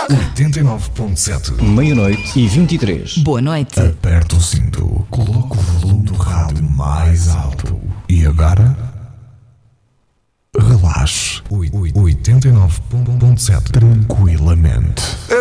logo. 89.7. Meia-noite e 23. Boa noite. Aperta o cinto, coloca o volume do rádio mais alto. E agora? Relaxe. 89.7. Tranquilamente.